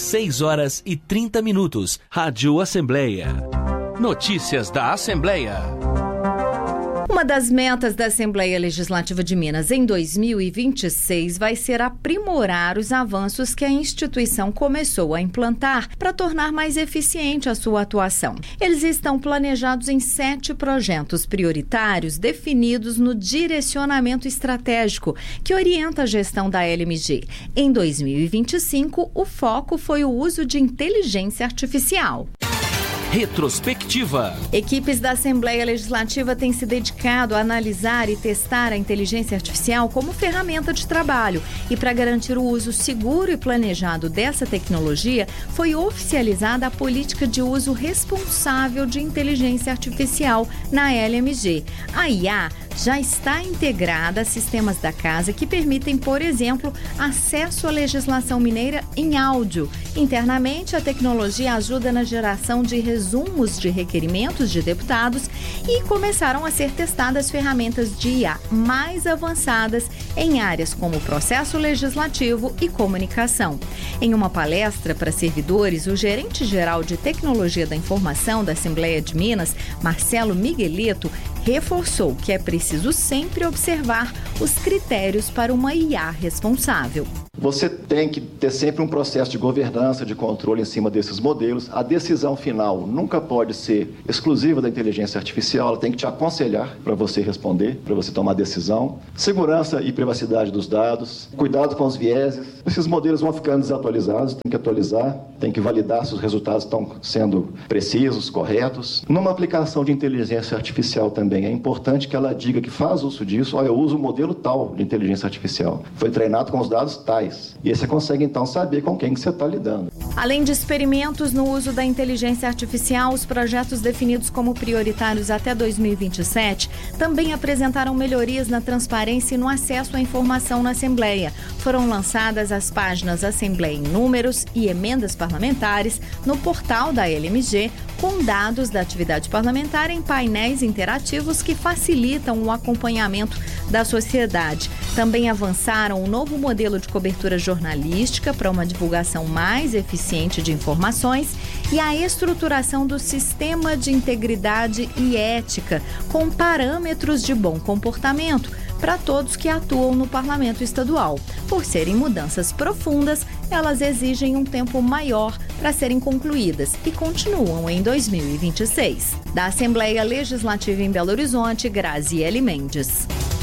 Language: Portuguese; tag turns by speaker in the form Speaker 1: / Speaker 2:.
Speaker 1: 6h30. Rádio Assembleia. Notícias da Assembleia.
Speaker 2: Uma das metas da Assembleia Legislativa de Minas em 2026 vai ser aprimorar os avanços que a instituição começou a implantar para tornar mais eficiente a sua atuação. Eles estão planejados em 7 projetos prioritários definidos no direcionamento estratégico que orienta a gestão da LMG. Em 2025, o foco foi o uso de inteligência artificial.
Speaker 1: Retrospectiva.
Speaker 2: Equipes da Assembleia Legislativa têm se dedicado a analisar e testar a inteligência artificial como ferramenta de trabalho. E para garantir o uso seguro e planejado dessa tecnologia, foi oficializada a política de uso responsável de inteligência artificial na LMG. A IA já está integrada a sistemas da casa que permitem, por exemplo, acesso à legislação mineira em áudio. Internamente, a tecnologia ajuda na geração de resumos de requerimentos de deputados e começaram a ser testadas ferramentas de IA mais avançadas em áreas como processo legislativo e comunicação. Em uma palestra para servidores, o gerente-geral de Tecnologia da Informação da Assembleia de Minas, Marcelo Miguelito, reforçou que é preciso sempre observar os critérios para uma IA responsável.
Speaker 3: Você tem que ter sempre um processo de governança, de controle em cima desses modelos. A decisão final nunca pode ser exclusiva da inteligência artificial, ela tem que te aconselhar para você responder, para você tomar decisão. Segurança e privacidade dos dados, cuidado com os vieses. Esses modelos vão ficando desatualizados, tem que atualizar, tem que validar se os resultados estão sendo precisos, corretos. Numa aplicação de inteligência artificial também, é importante que ela diga que faz uso disso. Olha, eu uso o modelo tal de inteligência artificial, foi treinado com os dados tais. E aí você consegue, então, saber com quem que você está lidando.
Speaker 2: Além de experimentos no uso da inteligência artificial, os projetos definidos como prioritários até 2027 também apresentaram melhorias na transparência e no acesso à informação na Assembleia. Foram lançadas as páginas Assembleia em Números e Emendas Parlamentares no portal da LMG, com dados da atividade parlamentar em painéis interativos que facilitam o acompanhamento da sociedade. Também avançaram um novo modelo de cobertura jornalística para uma divulgação mais eficiente de informações e a estruturação do sistema de integridade e ética, com parâmetros de bom comportamento para todos que atuam no Parlamento Estadual. Por serem mudanças profundas, elas exigem um tempo maior para serem concluídas e continuam em 2026. Da Assembleia Legislativa em Belo Horizonte, Graziele Mendes.